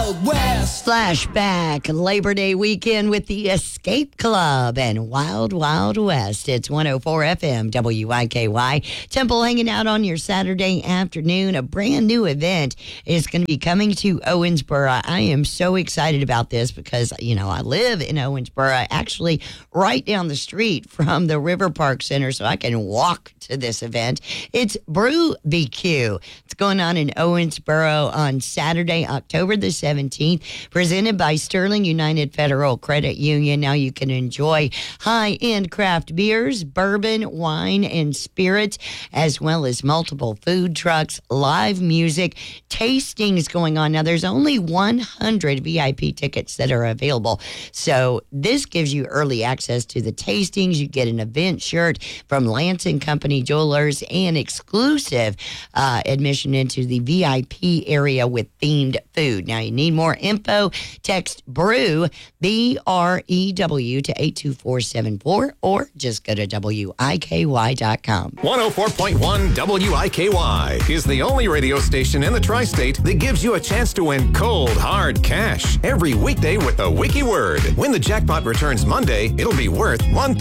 Wild West. Flashback Labor Day weekend with the Escape Club and Wild Wild West. It's 104 FM WIKY. Temple hanging out on your Saturday afternoon. A brand new event is going to be coming to Owensboro. I am so excited about this because, I live in Owensboro, actually right down the street from the River Park Center, so I can walk to this event. It's Brew BQ. It's going on in Owensboro on Saturday, October the 17th, presented by Sterling United Federal Credit Union. Now you can enjoy high-end craft beers, bourbon, wine, and spirits, as well as multiple food trucks, live music, tastings going on. Now there's only 100 VIP tickets that are available, so this gives you early access to the tastings. You get an event shirt from Lance & Company Jewelers and exclusive admission into the VIP area with themed food. Now, you need more info, text BREW, BREW, to 82474, or just go to WIKY.com. 104.1 WIKY is the only radio station in the tri-state that gives you a chance to win cold, hard cash every weekday with the Wiki Word. When the jackpot returns Monday, it'll be worth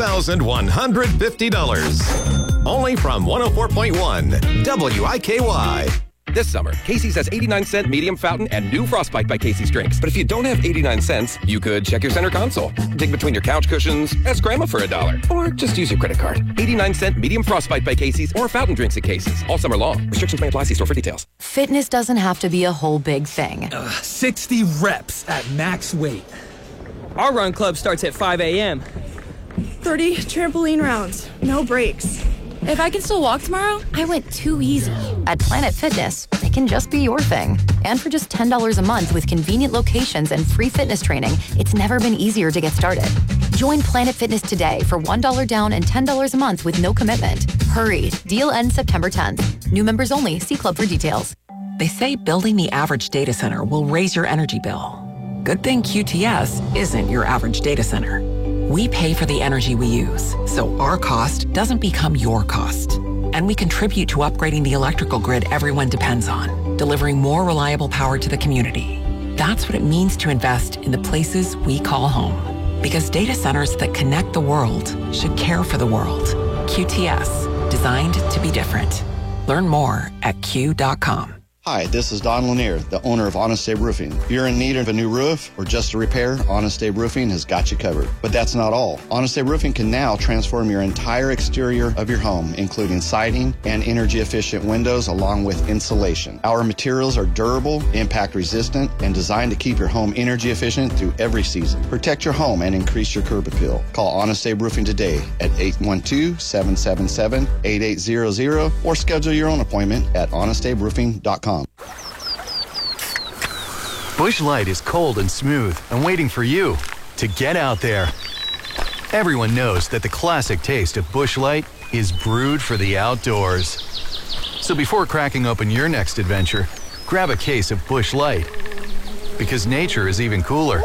$1,150. Only from 104.1 WIKY. This summer, Casey's has 89-cent medium fountain and new Frostbite by Casey's drinks. But if you don't have 89 cents, you could check your center console, dig between your couch cushions, ask Grandma for $1, or just use your credit card. 89-cent medium Frostbite by Casey's or fountain drinks at Casey's. All summer long. Restrictions may apply. See store for details. Fitness doesn't have to be a whole big thing. 60 reps at max weight. Our run club starts at 5 a.m. 30 trampoline rounds. No breaks. If I can still walk tomorrow, I went too easy. At Planet Fitness, it can just be your thing. And for just $10 a month with convenient locations and free fitness training, it's never been easier to get started. Join Planet Fitness today for $1 down and $10 a month with no commitment. Hurry. Deal ends September 10th. New members only. See club for details. They say building the average data center will raise your energy bill. Good thing QTS isn't your average data center. We pay for the energy we use, so our cost doesn't become your cost. And we contribute to upgrading the electrical grid everyone depends on, delivering more reliable power to the community. That's what it means to invest in the places we call home. Because data centers that connect the world should care for the world. QTS, designed to be different. Learn more at Q.com. Hi, this is Don Lanier, the owner of Honest Abe Roofing. If you're in need of a new roof or just a repair, Honest Abe Roofing has got you covered. But that's not all. Honest Abe Roofing can now transform your entire exterior of your home, including siding and energy-efficient windows along with insulation. Our materials are durable, impact-resistant, and designed to keep your home energy-efficient through every season. Protect your home and increase your curb appeal. Call Honest Abe Roofing today at 812-777-8800 or schedule your own appointment at honestaberoofing.com. Busch Light is cold and smooth and waiting for you to get out there. Everyone knows that the classic taste of Busch Light is brewed for the outdoors. So before cracking open your next adventure, grab a case of Busch Light. Because nature is even cooler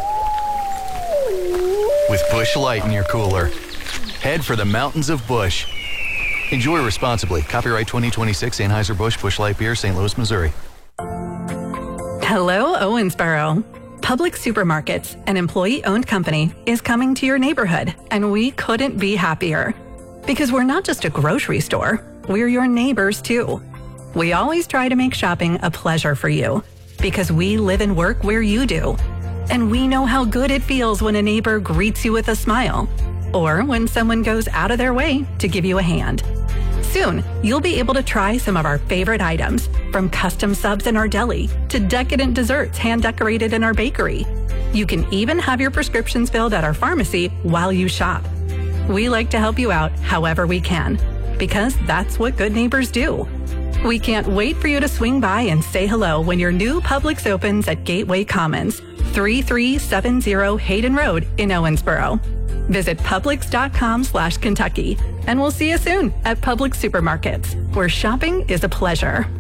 with Busch Light in your cooler. Head for the mountains of Busch. Enjoy responsibly. Copyright 2026 Anheuser-Busch Busch Light Beer, St. Louis, Missouri. Hello, Owensboro. Publix Supermarkets, an employee-owned company, is coming to your neighborhood, and we couldn't be happier. Because we're not just a grocery store, we're your neighbors too. We always try to make shopping a pleasure for you, because we live and work where you do. And we know how good it feels when a neighbor greets you with a smile, or when someone goes out of their way to give you a hand. Soon, you'll be able to try some of our favorite items, from custom subs in our deli to decadent desserts hand-decorated in our bakery. You can even have your prescriptions filled at our pharmacy while you shop. We like to help you out however we can, because that's what good neighbors do. We can't wait for you to swing by and say hello when your new Publix opens at Gateway Commons, 3370 Hayden Road in Owensboro. Visit Publix.com/Kentucky, and we'll see you soon at Publix Supermarkets, where shopping is a pleasure.